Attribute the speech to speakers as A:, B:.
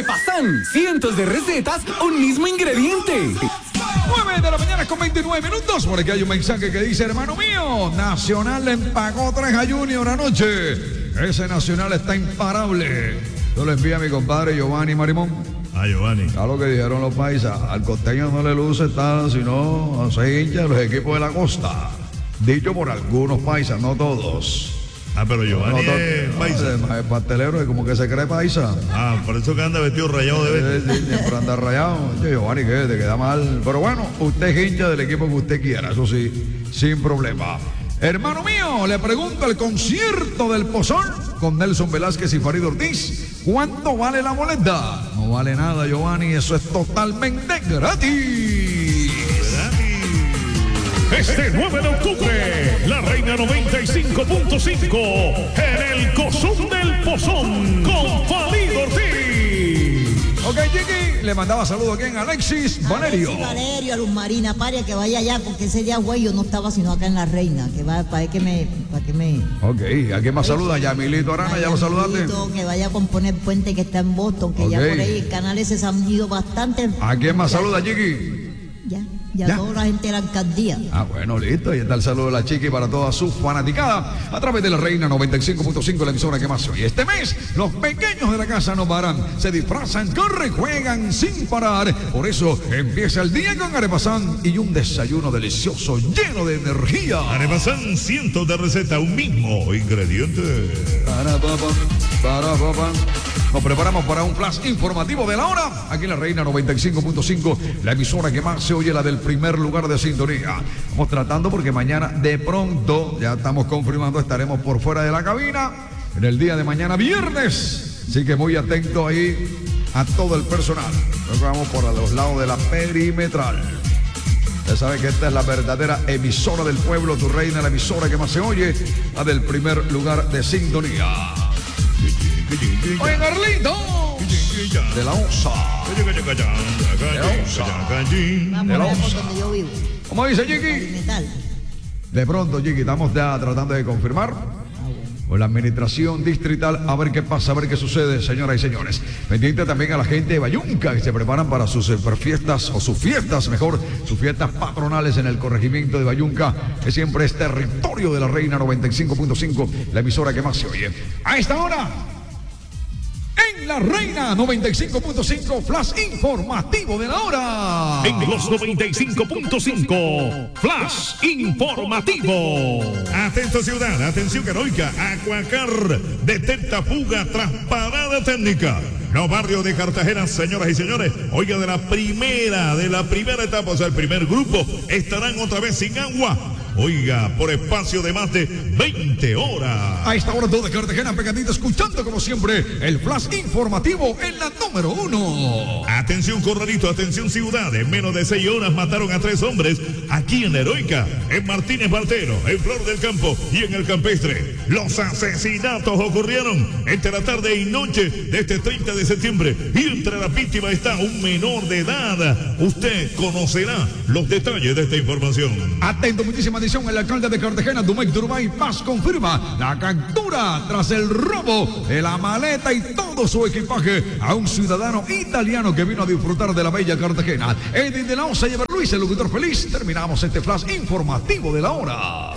A: Arepazán, cientos de recetas, un mismo ingrediente.
B: 9 de la mañana con 29 minutos. Por aquí hay un mensaje que dice: hermano mío, Nacional le empagó 3 a Junior anoche. Ese Nacional está imparable. Yo le envío a mi compadre Giovanni Marimón.
C: A Giovanni.
B: A lo que dijeron los paisas, al costeño no le luce tal, sino se hincha los equipos de la costa. Dicho por algunos paisas, no todos.
C: Ah, pero Giovanni
B: no,
C: es paisa.
B: El pastelero es como que se cree paisa.
C: Ah, por eso que anda vestido rayado de verde.
B: Sí, siempre anda rayado. Oye, Giovanni, ¿qué? Te queda mal. Pero bueno, usted es hincha del equipo que usted quiera, eso sí, sin problema. Hermano mío, le pregunto al concierto del Pozón con Nelson Velázquez y Farid Ortiz, ¿cuánto vale la boleta? No vale nada, Giovanni, eso es totalmente gratis.
D: Este 9 de octubre, la Reina 95.5 en el Cosón del Pozón con Farid Ortiz.
B: Ok, Chiqui, le mandaba saludo aquí en Alexis Valerio.
E: Alexis Valerio, a Luz Marina Paria, que vaya allá, porque ese día, güey, yo no estaba sino acá en La Reina, que va para que me...
B: Ok, ¿a quién más saluda? Yamilito Arana, ¿ya lo saludaste?
E: Que vaya a componer Puente, que está en Boston, que ya por ahí el canal ese se han ido bastante.
B: ¿A quién más saluda, Chiqui?
E: Ya toda la gente de la alcaldía.
B: Ah, bueno, listo. Ahí está el saludo de la Chiqui para toda su fanaticada a través de la Reina 95.5, la emisora que más se oye. Este mes, los pequeños de la casa no paran. Se disfrazan, corren, juegan sin parar. Por eso empieza el día con Arepazán y un desayuno delicioso, lleno de energía.
C: Arepazán, cientos de recetas, un mismo ingrediente.
B: Nos preparamos para un flash informativo de la hora. Aquí en la Reina 95.5, la emisora que más se oye, la del primer lugar de sintonía. Vamos tratando porque mañana de pronto, ya estamos confirmando, estaremos por fuera de la cabina en el día de mañana viernes. Así que muy atento ahí a todo el personal. Luego vamos por los lados de la perimetral. Ya saben que esta es la verdadera emisora del pueblo, tu reina, la emisora que más se oye, la del primer lugar de sintonía. Oye, Carlito, de la OSA. De la OSA.
E: Donde yo vivo.
B: ¿Cómo dice Chiqui?
E: Metal.
B: De pronto, Chiqui, estamos ya tratando de confirmar con la administración distrital, a ver qué pasa, a ver qué sucede, señoras y señores. Pendiente también a la gente de Bayunca, que se preparan para sus fiestas, o sus fiestas patronales en el corregimiento de Bayunca, que siempre es territorio de la Reina 95.5, la emisora que más se oye. A esta hora, en la Reina 95.5, flash informativo de la hora.
D: En los 95.5, flash informativo.
C: Atento ciudad, atención heroica, Aquacar detecta fuga tras parada técnica. Los barrios de Cartagena, señoras y señores, oiga, de la primera etapa, o sea, el primer grupo, estarán otra vez sin agua. Oiga, por espacio de más de 20 horas.
B: A esta hora todo de Cartagena pegadito, escuchando como siempre el flash informativo en la número 1.
C: Atención Corralito, atención ciudad. En menos de 6 horas mataron a 3 hombres aquí en la Heroica, en Martínez Bartero, en Flor del Campo y en el Campestre. Los asesinatos ocurrieron entre la tarde y noche de este 30 de septiembre. Y entre las víctimas está un menor de edad. Usted conocerá los detalles de esta información.
B: Atento, muchísima atención. El alcalde de Cartagena, Dumec Turbay Paz, confirma la captura tras el robo de la maleta y todo su equipaje a un ciudadano italiano que vino a disfrutar de la bella Cartagena. Edwin de la OSA y Luis, el locutor feliz. Terminamos este flash informativo de la hora.